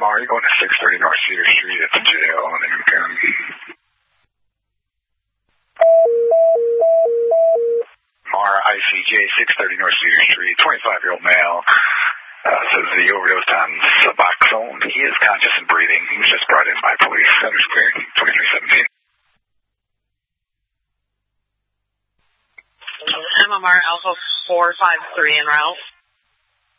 MR, you're going to 630 North Cedar Street at the jail in Lincoln. MR, ICJ, 630 North Cedar Street, 25-year-old male. Says he overdosed on Suboxone. He is conscious and breathing. He was just brought in by police. Center's clear, 2317. MMR Alpha 453 en route.